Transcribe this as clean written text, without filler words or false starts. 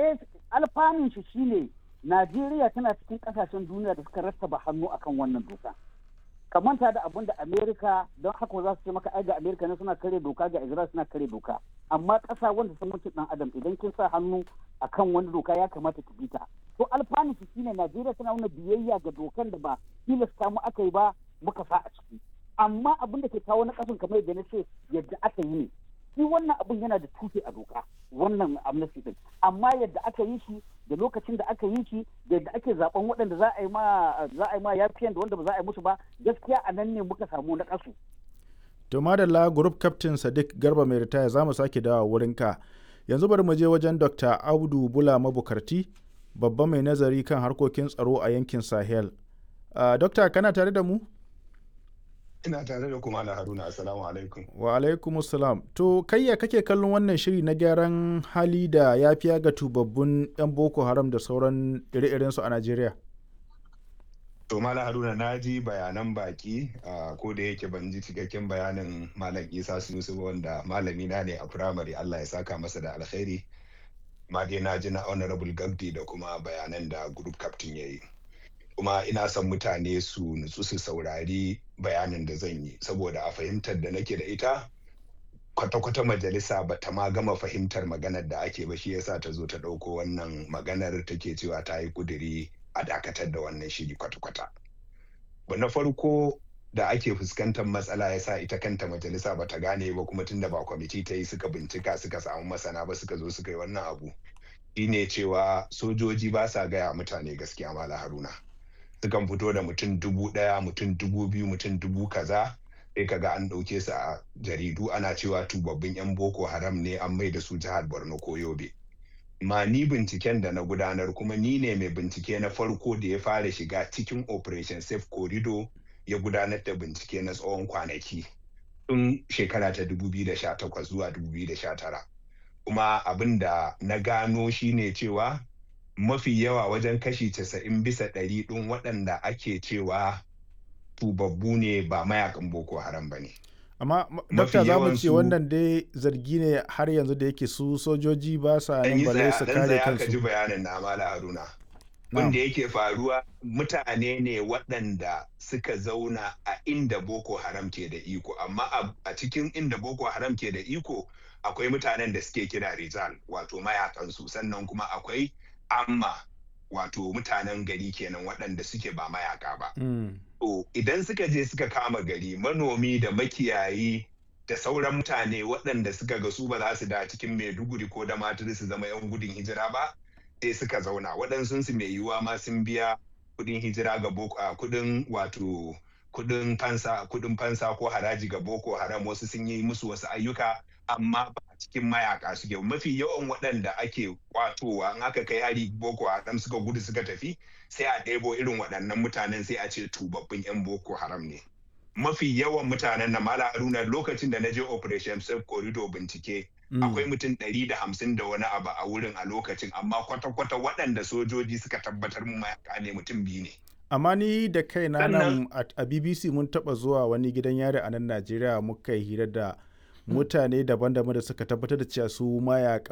alfanun shi shine Najeriya tana cikin kasashen duniya da suka rattaba hannu akan wannan doka. Ka manta da abin da Amerika, don haka za su ce maka ai ga Amerika ne suna kare doka, ga Israel suna kare doka. Amma ƙasa wanda sun mutu ɗan adam idan kin sa hannu akan wani doka ya kamata ki bi ta. To alfanun shi shine Najeriya tana nuna biyayya ga dokan da ba tilasta mu aka yi ba muka sa a ciki. Amma abin da ke kawo na ƙasan kamar yadda na ce yadda aka yi ne. Shi wannan abun yana da tushe a doka, wannan amnesty din, amma yadda aka yi shi da lokacin da aka yi shi da yadda ake zaben waɗanda za a yi ma yafiyan da wanda ba za a yi musu ba, gaskiya a nan ne muka samu na kasu. To madalla, group captain Sadiq Garba mai ritaya, za mu sake dawo wurinka. Yanzu bari mu je wajen Dr. Audu Bula Mabukarti, babban mai nazari kan harkokin tsaro a yankin Sahel. Dokta, kana tare da mu? Ina tare da kuma Malam Haruna. Assalamu alaikum. Wa alaikum assalam. To kayya kake kallon wannan shiri na gyaran hali da yafiya ga tubabbun 'yan Boko Haram da sauran ire-irensu a Najeriya? To Malam Haruna, na ji bayanan baki, ko da yake ban ji cikakken bayanin Malam Isa Sunusi wanda malami na ne a firamare, Allah ya saka masa da alkhairi. Ma dai na ji na Honorable Gabdi da kuma bayanan da group captain ya yi. Kuma ina son mutane su nutsu su saurari bayanin da zan yi, saboda a fahimtar da nake da ita kwata-kwata majalisa ba ta ma gama fahimtar maganar da ake ba, shi yasa ta zo ta ɗauko wannan maganar take cewa ta yi kuduri a dakatar da wannan shiri kwata-kwata. Na farko da ake fuskantar matsala yasa ita kanta majalisa ba ta gane ba, kuma tunda ba kwamiti ta yi suka bincika suka samu masana ba suka zo suka yi wannan abu, shine cewa sojoji ba sa gaya mutane gaskiya. Malam Haruna, sukan fito da mutum 1,000, mutum 2,000, mutum 1000 kaza, sai kaga an ɗauke su a jaridu ana cewa tubabbin 'yan Boko Haram ne, an mai da su jihar Borno ko Yobe. Ma ni binciken da na gudanar, kuma ni ne mai bincike na farko da ya fara shiga cikin Operation Safe Corridor ya gudanar da bincike na tsawon kwanaki tun shekara ta 2018 zuwa 2019. Kuma abin da na gano shine cewa mafi yawa, wajen kashi 90% ɗin waɗanda ake cewa tubabbu ne ba mayakan Boko Haram ba ne. Amma Dokta, za mu ce wannan dai zargi ne har yanzu da yake su sojoji ba sa nan balle su kare kansu. Ka ji bayanin na Malam Haruna. Wanda yake faruwa, mutane ne waɗanda suka zauna a inda Boko Haram ke da iko, amma a cikin inda Boko Haram ke da iko akwai mutanen da suke kira rijal, wato mayakansu, sannan kuma akwai amma, wato mutanen gari kenan waɗanda suke ba mayaka ba. To idan suka je suka kama gari, manomi da makiyayi da sauran mutane waɗanda suka ga su ba za su da cikin Maiduguri ko da Damaturu su zama 'yan gudun hijira ba, sai suka zauna. Waɗansu su mai yiwuwa ma sun biya kuɗin hijira ga kuɗin fansa ko haraji ga Boko Haram, wasu sun yi musu wasu ayyuka, amma ba a cikin mayaka suke. Mafi yawan waɗanda ake kwatowa in aka kai hari Boko Haram suka gudu suka tafi, sai a ɗebo irin waɗannan mutanen sai a ce tubabbin 'yan Boko Haram ne. Mafi yawan mutanen na Malam Haruna, lokacin da na je Operation Safe Corridor bincike, akwai mutum 150 da wani abu a wurin a lokacin, amma kwata-kwata waɗanda sojoji suka tabbatar mu mayaka ne mutum 2 ne. Amma ni da kaina nan a BBC mun taɓa zuwa wani gidan yari a nan Najeriya, muka yi hira da mutane daban-daban da suka tabbatar da cewa su mayakan